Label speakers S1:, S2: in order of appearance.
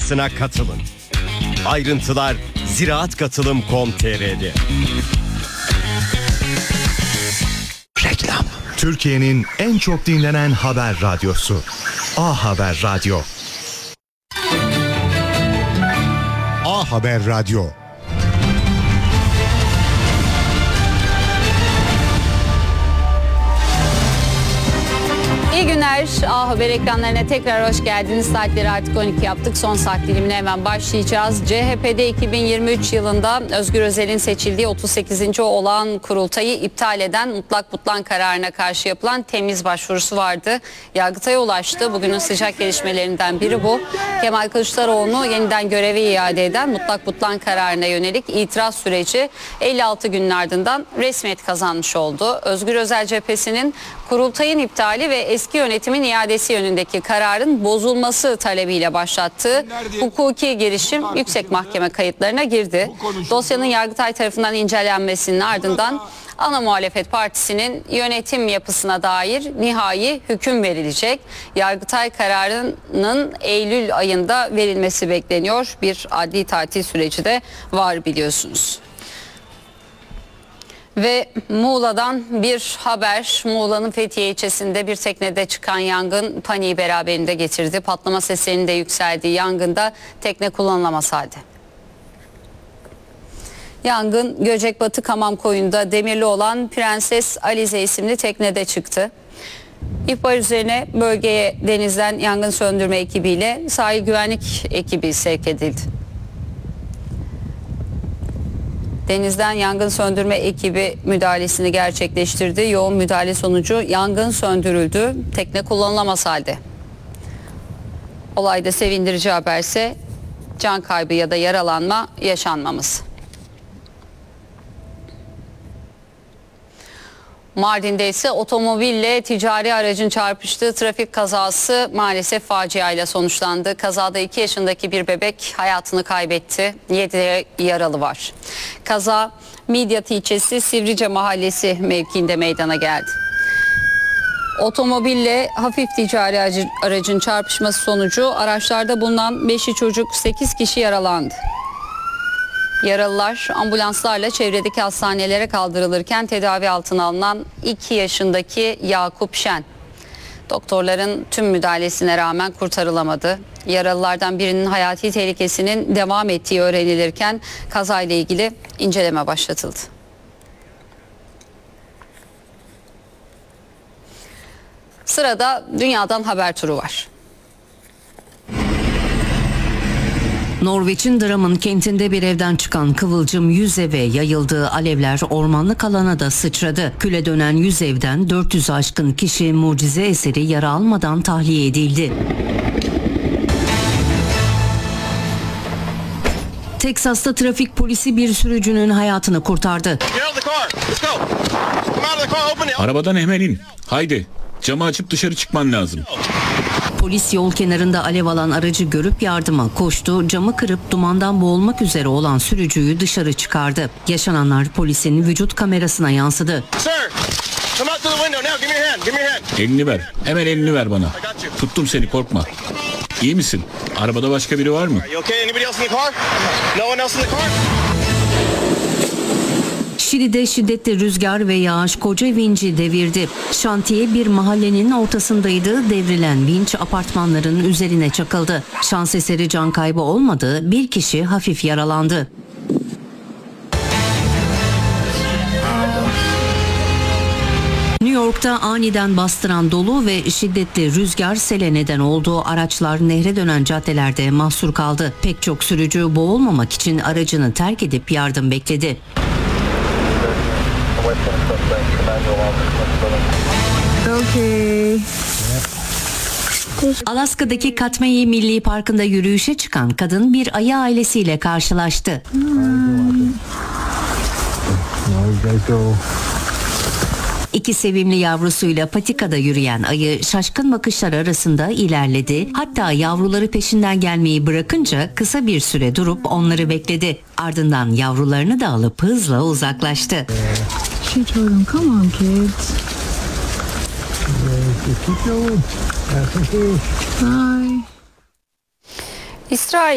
S1: kampanyasına katılın. Ayrıntılar ziraatkatılım.com.tr'de.
S2: Reklam. Türkiye'nin en çok dinlenen haber radyosu. A Haber Radyo. A Haber Radyo.
S3: İyi günler. A Haber ekranlarına tekrar hoş geldiniz. Saatleri artık 12 yaptık. Son saat dilimine hemen başlayacağız. CHP'de 2023 yılında Özgür Özel'in seçildiği 38. olağan kurultayı iptal eden mutlak butlan kararına karşı yapılan temiz başvurusu vardı. Yargıtay'a ulaştı. Bugünün sıcak gelişmelerinden biri bu. Kemal Kılıçdaroğlu'nu yeniden göreve iade eden mutlak butlan kararına yönelik itiraz süreci 56 günün ardından resmiyet kazanmış oldu. Özgür Özel cephesinin kurultayın iptali ve eski yönetimin iadesi yönündeki kararın bozulması talebiyle başlattığı hukuki girişim yüksek mahkeme kayıtlarına girdi. Dosyanın Yargıtay tarafından incelenmesinin ardından ana muhalefet partisinin yönetim yapısına dair nihai hüküm verilecek. Yargıtay kararının Eylül ayında verilmesi bekleniyor. Bir adli tatil süreci de var biliyorsunuz. Ve Muğla'dan bir haber. Muğla'nın Fethiye ilçesinde bir teknede çıkan yangın paniği beraberinde getirdi. Patlama seslerinin de yükseldiği yangında tekne kullanılamaz halde. Yangın Göcekbatı Kamamkoyun'da demirli olan Prenses Alize isimli teknede çıktı. İhbar üzerine bölgeye denizden yangın söndürme ekibiyle sahil güvenlik ekibi sevk edildi. Denizden yangın söndürme ekibi müdahalesini gerçekleştirdi. Yoğun müdahale sonucu yangın söndürüldü. Tekne kullanılamaz halde. Olayda sevindirici haberse can kaybı ya da yaralanma yaşanmaması. Mardin'de ise otomobille ticari aracın çarpıştığı trafik kazası maalesef faciayla sonuçlandı. Kazada 2 yaşındaki bir bebek hayatını kaybetti. 7 yaralı var. Kaza Midyat ilçesi Sivrice Mahallesi mevkiinde meydana geldi. Otomobille hafif ticari aracın çarpışması sonucu araçlarda bulunan 5'i çocuk 8 kişi yaralandı. Yaralılar ambulanslarla çevredeki hastanelere kaldırılırken tedavi altına alınan 2 yaşındaki Yakup Şen doktorların tüm müdahalesine rağmen kurtarılamadı. Yaralılardan birinin hayati tehlikesinin devam ettiği öğrenilirken kazayla ilgili inceleme başlatıldı. Sırada dünyadan haber turu var.
S4: Norveç'in Drammen kentinde bir evden çıkan kıvılcım 100 eve yayıldığı alevler ormanlık alana da sıçradı. Küle dönen 100 evden 400'ü aşkın kişi mucize eseri yara almadan tahliye edildi. Teksas'ta trafik polisi bir sürücünün hayatını kurtardı.
S5: Arabadan hemen in. Haydi. Camı açıp dışarı çıkman lazım.
S4: Polis yol kenarında alev alan aracı görüp yardıma koştu. Camı kırıp dumandan boğulmak üzere olan sürücüyü dışarı çıkardı. Yaşananlar polisin vücut kamerasına yansıdı.
S5: Elini ver. Hemen elini ver bana. Tuttum seni, korkma. İyi misin? Arabada başka biri var mı?
S4: Şili'de şiddetli rüzgar ve yağış koca vinci devirdi. Şantiye bir mahallenin ortasındaydı. Devrilen vinç apartmanların üzerine çakıldı. Şans eseri can kaybı olmadı. Bir kişi hafif yaralandı. New York'ta aniden bastıran dolu ve şiddetli rüzgar sele neden oldu. Araçlar nehre dönen caddelerde mahsur kaldı. Pek çok sürücü boğulmamak için aracını terk edip yardım bekledi.
S6: Okay.
S4: Alaska'daki Katmai Milli Parkı'nda yürüyüşe çıkan kadın bir ayı ailesiyle karşılaştı. İki sevimli yavrusuyla patikada yürüyen ayı şaşkın bakışlar arasında ilerledi. Hatta yavruları peşinden gelmeyi bırakınca kısa bir süre durup onları bekledi. Ardından yavrularını da alıp hızla uzaklaştı.
S6: She told him, "Come on, kids." Bye.
S3: İsrail